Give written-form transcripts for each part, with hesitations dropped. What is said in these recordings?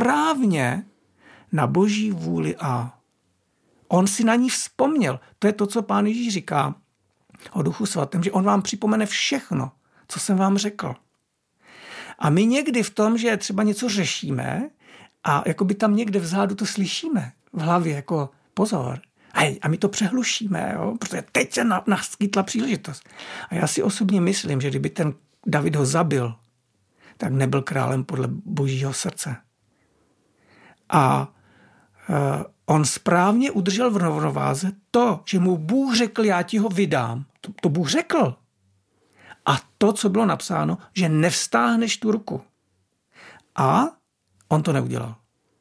správně na Boží vůli a on si na ní vzpomněl. To je to, co Pán Ježíš říká o Duchu svatém, že on vám připomene všechno, co jsem vám řekl. A my někdy v tom, že třeba něco řešíme a jakoby tam někde vzadu to slyšíme v hlavě jako pozor. A my to přehlušíme, jo? Protože teď se naskytla příležitost. A já si osobně myslím, že kdyby ten David ho zabil, tak nebyl králem podle Božího srdce. A on správně udržel v rovnováze to, že mu Bůh řekl, já ti ho vydám. To Bůh řekl. A to, co bylo napsáno, že nevstáhneš tu ruku. A on to neudělal.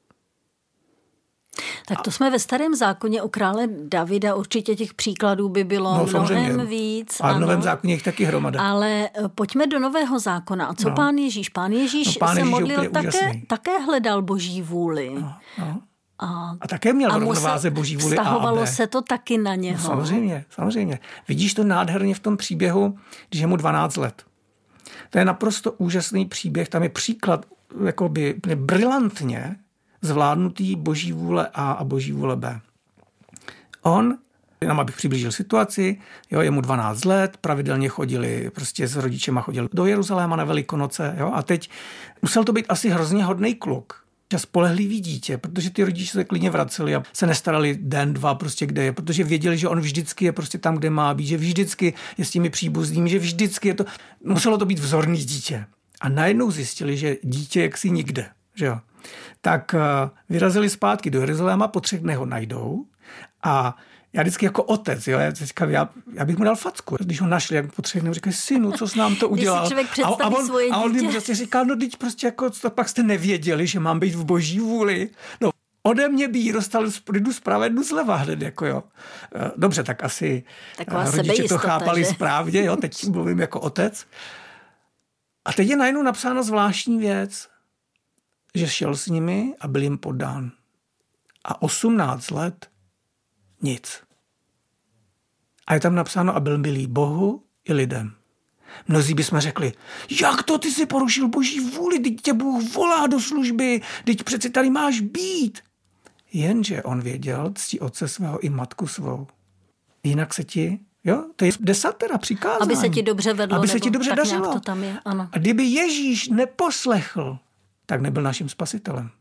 Tak to jsme ve Starém zákoně u krále Davida, určitě těch příkladů by bylo mnohem víc. A v Novém zákoně jich taky hromada. Ale pojďme do Nového zákona. A co Pán Ježíš? Pán Ježíš se modlil také hledal Boží vůli. A také měl v rovnováze Boží vůli A. Vztahovalo se to taky na něho. No, samozřejmě. Vidíš to nádherně v tom příběhu, když je mu 12 let. To je naprosto úžasný příběh. Tam je příklad jakoby brilantně zvládnutý Boží vůle A a Boží vůle B. On, jenom abych přiblížil situaci, je mu 12 let, pravidelně chodili, prostě s rodičema chodili do Jeruzaléma na Velikonoce, a teď musel to být asi hrozně hodnej kluk. A spolehlivý dítě, protože ty rodiče se klidně vraceli a se nestarali den, dva prostě kde je, protože věděli, že on vždycky je prostě tam, kde má být, že vždycky je s těmi příbuznými, že vždycky je to, muselo to být vzorný dítě. A najednou zjistili, že dítě jaksi nikde, že jo. Tak vyrazili zpátky do Jeruzaléma, po 3 dnech ho najdou a já vždycky jako otec, já bych mu dal facku. Když ho našli, jak po 3 dnech, říkají, synu, co s nám to udělal? A on jim prostě říkal, no teď prostě jako, pak jste nevěděli, že mám být v Boží vůli. No, ode mě by jí dostal jdu zprava, jdu zleva hned, jako jo. Dobře, tak asi rodiče to chápali správně, jo, teď mluvím jako otec. A teď je najednou napsána zvláštní věc, že šel s nimi a byl jim podán. A 18 let nic. A je tam napsáno, a byl milý Bohu i lidem. Mnozí bychom řekli, jak to ty si porušil Boží vůli, teď tě Bůh volá do služby, teď přeci tady máš být. Jenže on věděl, ctí otce svého i matku svou. Jinak se ti, to je 10 přikázání. Aby se ti dobře vedlo, aby se ti dobře dařilo. To tam je, ano. A kdyby Ježíš neposlechl, tak nebyl naším spasitelem.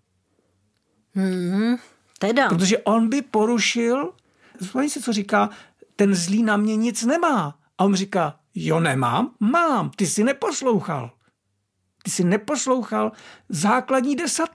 Teda. Protože on by porušil, vzpomeň si, co říká, ten zlý na mě nic nemá. A on říká, nemám, mám, ty jsi neposlouchal. Ty jsi neposlouchal základní 10.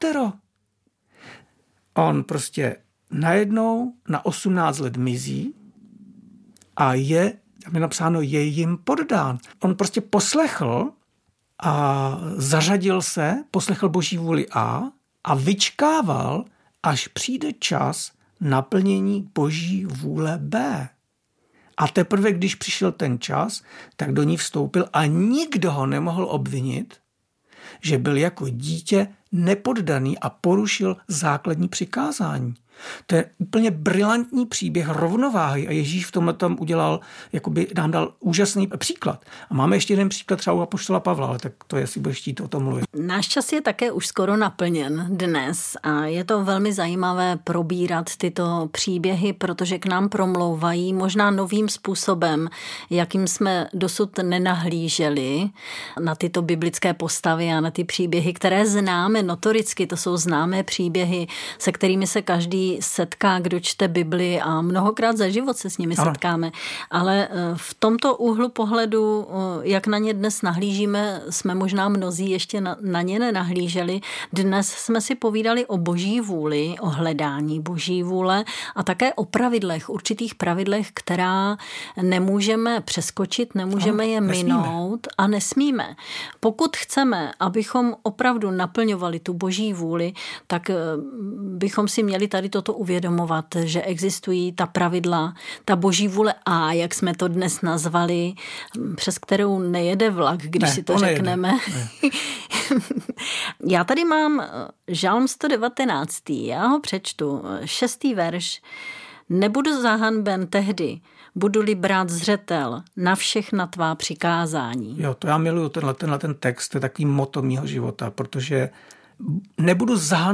On prostě najednou na 18 let mizí a tam je napsáno, je jim poddán. On prostě poslechl a zařadil se, poslechl Boží vůli a vyčkával, až přijde čas naplnění Boží vůle B. A teprve, když přišel ten čas, tak do ní vstoupil a nikdo ho nemohl obvinit, že byl jako dítě nepoddaný a porušil základní přikázání. To je úplně brilantní příběh rovnováhy a Ježíš v tomhle tam udělal, jakoby nám dal úžasný příklad. A máme ještě jeden příklad třeba u apoštola Pavla, ale tak to jestli budeš chtít o tom mluvit. Náš čas je také už skoro naplněn dnes a je to velmi zajímavé probírat tyto příběhy, protože k nám promlouvají možná novým způsobem, jakým jsme dosud nenahlíželi na tyto biblické postavy a na ty příběhy, které známe notoricky, to jsou známé příběhy, se kterými se každý setká, kdo čte Bibli a mnohokrát za život se s nimi setkáme. Ale v tomto úhlu pohledu, jak na ně dnes nahlížíme, jsme možná mnozí ještě na ně nenahlíželi. Dnes jsme si povídali o Boží vůli, o hledání Boží vůle a také o pravidlech, určitých pravidlech, která nemůžeme přeskočit, nemůžeme je minout a nesmíme. Pokud chceme, abychom opravdu naplňovali tu Boží vůli, tak bychom si měli tady toto uvědomovat, že existují ta pravidla, ta Boží vůle A, jak jsme to dnes nazvali, přes kterou nejede vlak, když si to řekneme. Já tady mám Žalm 119. Já ho přečtu. 6. verš. Nebudu zahanben tehdy, budu-li brát zřetel na všechna tvá přikázání. Jo, to já miluju tenhle ten text, to je takový motto mýho života, protože nebudu zahanben